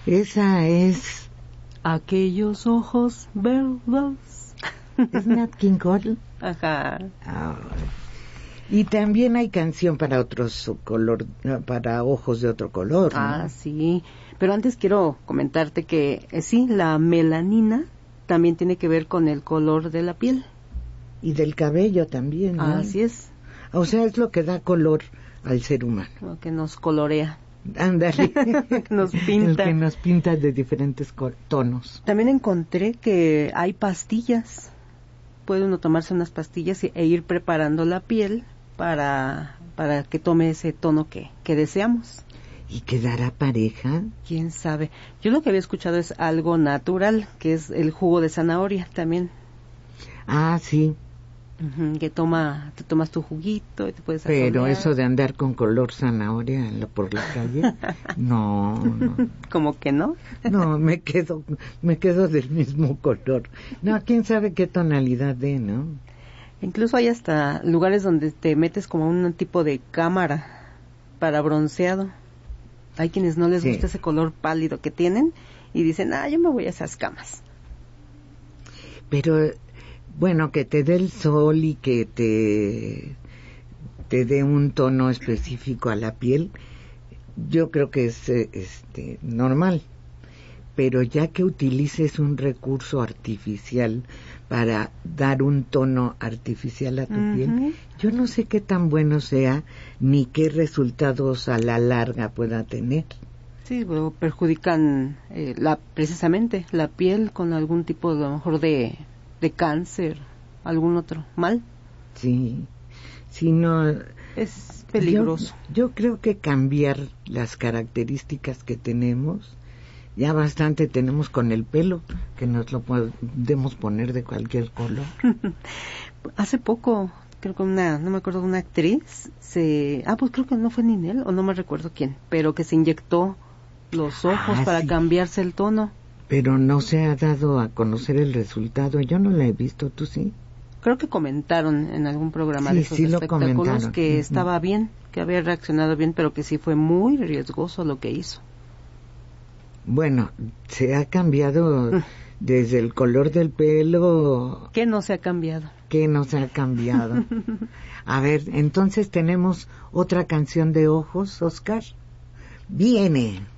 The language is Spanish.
Esa es... Aquellos ojos verdes. ¿Es Nat King Cole? Ajá. Ah, y también hay canción para otros color, para ojos de otro color, ¿no? Ah, sí. Pero antes quiero comentarte que sí, la melanina también tiene que ver con el color de la piel. Y del cabello también, ¿no? Así es. O sea, es lo que da color al ser humano. Lo que nos colorea. Ándale. Que nos pinta. El que nos pinta de diferentes tonos. También encontré que hay pastillas. Puede uno tomarse unas pastillas e ir preparando la piel para que tome ese tono que deseamos. ¿Y quedará pareja? ¿Quién sabe? Yo lo que había escuchado es algo natural, que es el jugo de zanahoria también. Ah, sí. Que te tomas tu juguito y te puedes Pero asolear. eso de andar con color zanahoria por la calle, no. ¿Cómo que no? No, me quedo del mismo color. No, quién sabe qué tonalidad de, ¿no? Incluso hay hasta lugares donde te metes como un tipo de cámara para bronceado. Hay quienes no les gusta ese color pálido que tienen y dicen, yo me voy a esas camas. Pero bueno, que te dé el sol y que te dé un tono específico a la piel, yo creo que es normal. Pero ya que utilices un recurso artificial para dar un tono artificial a tu piel, yo no sé qué tan bueno sea ni qué resultados a la larga pueda tener. Sí, bueno, perjudican precisamente la piel con algún tipo a lo mejor de cáncer, algún otro mal. Sí, no es peligroso. Yo creo que cambiar las características que tenemos, ya bastante tenemos con el pelo, que nos lo podemos poner de cualquier color. Hace poco, creo que no me acuerdo, una actriz pues creo que no fue Ninel, o no me recuerdo quién, pero que se inyectó los ojos para cambiarse el tono. Pero no se ha dado a conocer el resultado. Yo no la he visto, ¿tú sí? Creo que comentaron en algún programa de esos espectáculos que estaba bien, que había reaccionado bien, pero que sí fue muy riesgoso lo que hizo. Bueno, se ha cambiado desde el color del pelo. ¿Qué no se ha cambiado? ¿Qué no se ha cambiado? A ver, entonces tenemos otra canción de ojos, Oscar. Viene.